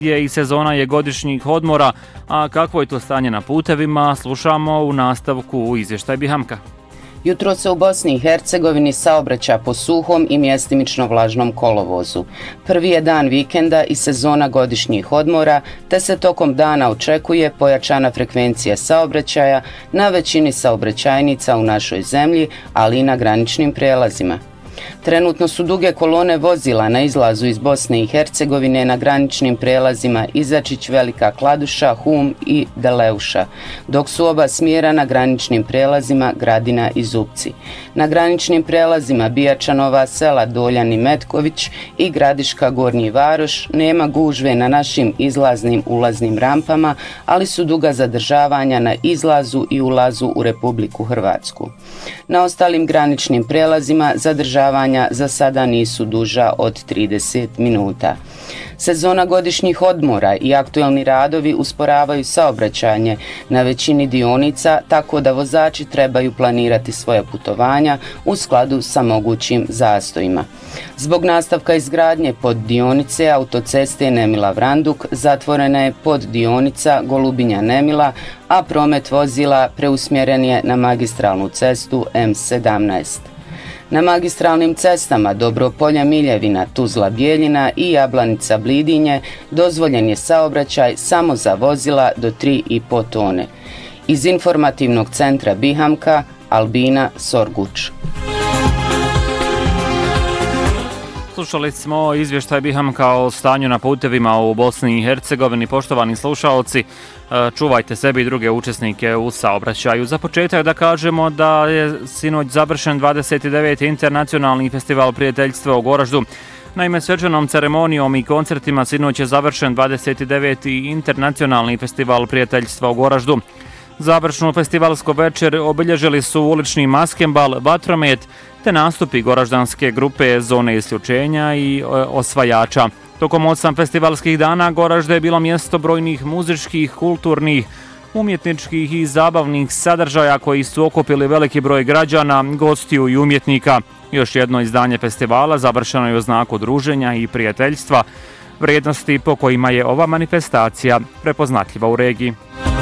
I sezona je godišnjih odmora, a kakvo je to stanje na putevima, slušamo u nastavku u izvještaj Bihamka. Jutro se u Bosni i Hercegovini saobraća po suhom i mjestimično vlažnom kolovozu. Prvi je dan vikenda i sezona godišnjih odmora, te se tokom dana očekuje pojačana frekvencija saobraćaja na većini saobraćajnica u našoj zemlji, ali i na graničnim prijelazima. Trenutno su duge kolone vozila na izlazu iz Bosne i Hercegovine na graničnim prijelazima Izačić, Velika Kladuša, Hum i Deleuša, dok su oba smjera na graničnim prijelazima Gradina i Zupci. Na graničnim prijelazima Bijača, Nova Sela, Doljan i Metković i Gradiška, Gornji Varoš nema gužve na našim izlaznim ulaznim rampama, ali su duga zadržavanja na izlazu i ulazu u Republiku Hrvatsku. Na ostalim graničnim prijelazima zadržavanja za sada nisu duža od 30 minuta. Sezona godišnjih odmora i aktuelni radovi usporavaju saobraćanje na većini dionica, tako da vozači trebaju planirati svoje putovanja u skladu sa mogućim zastojima. Zbog nastavka izgradnje poddionice autoceste Nemila-Vranduk zatvorena je poddionica Golubinja-Nemila, a promet vozila preusmjeren je na magistralnu cestu M17. Na magistralnim cestama Dobropolje-Miljevina, Tuzla-Bjeljina i Jablanica-Blidinje dozvoljen je saobraćaj samo za vozila do 3,5 tone. Iz informativnog centra Bihamka, Albina Sorguč. Slušali smo izvještaj Bihamka o stanju na putevima u Bosni i Hercegovini. Poštovani slušaoci, čuvajte sebi i druge učesnike u saobraćaju. Za početak da kažemo da je sinoć završen 29. internacionalni festival prijateljstva u Goraždu. Naime, svečanom ceremonijom i koncertima sinoć je završen 29. internacionalni festival prijateljstva u Goraždu. Završnu festivalsko večer obilježili su ulični maskembal, vatromet te nastupi goraždanske grupe Zone isključenja i Osvajača. Tokom 8 festivalskih dana Goražde je bilo mjesto brojnih muzičkih, kulturnih, umjetničkih i zabavnih sadržaja koji su okupili veliki broj građana, gostiju i umjetnika. Još jedno izdanje festivala završeno je u znaku druženja i prijateljstva, vrijednosti po kojima je ova manifestacija prepoznatljiva u regiji.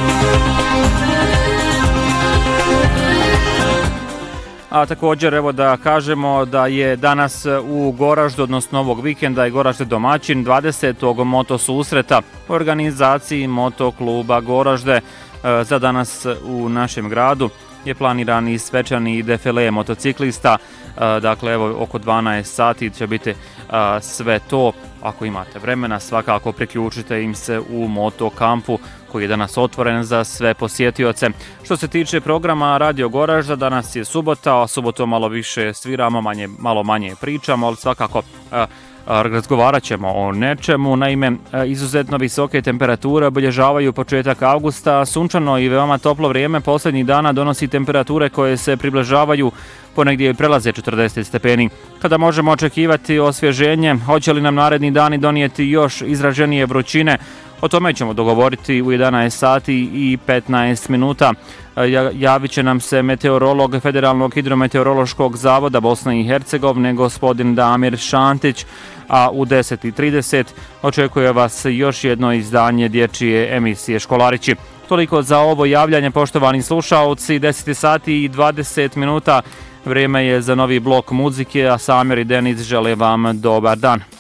A također evo da kažemo da je danas u Goraždu, odnosno ovog vikenda je Goražde domaćin 20. moto susreta u organizaciji Motokluba Goražde. Za danas u našem gradu je planirani svečani defile motociklista, dakle evo oko 12 sati će biti sve to. Ako imate vremena, svakako priključite im se u motokampu koji je danas otvoren za sve posjetioce. Što se tiče programa Radio Goražda, danas je subota, a subotom malo više sviramo, malo manje pričamo, ali svakako razgovarat ćemo o nečemu. Naime, izuzetno visoke temperature obilježavaju početak avgusta. Sunčano i veoma toplo vrijeme posljednjih dana donosi temperature koje se približavaju, ponegdje prelaze 40 stepeni. Kada možemo očekivati osvježenje, hoće li nam naredni dani donijeti još izraženije vrućine? O tome ćemo dogovoriti u 11 sati i 15 minuta. Javit će nam se meteorolog Federalnog hidrometeorološkog zavoda Bosne i Hercegovine, gospodin Damir Šantić, a u 10:30 očekuje vas još jedno izdanje dječje emisije Školarići. Toliko za ovo javljanje, poštovani slušaoci. 10 sati i 20 minuta. Vrijeme je za novi blok muzike, a Samir i Denis žele vam dobar dan.